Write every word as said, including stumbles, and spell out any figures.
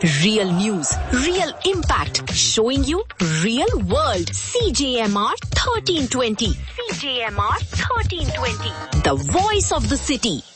Real news, real impact, showing you real world. C J M R thirteen twenty. C J M R thirteen twenty. The voice of the city.